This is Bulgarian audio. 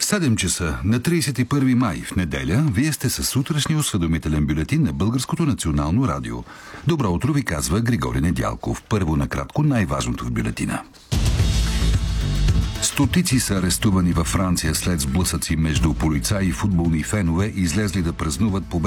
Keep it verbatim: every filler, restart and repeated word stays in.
седем часа на тридесет и първи май в неделя вие сте със сутрешния осведомителен бюлетин на Българското национално радио. Добро утро ви казва Григорий Недялков. Първо накратко най-важното в бюлетина. Стотици са арестувани във Франция след сблъсъци между полицаи и футболни фенове, излезли да празнуват победа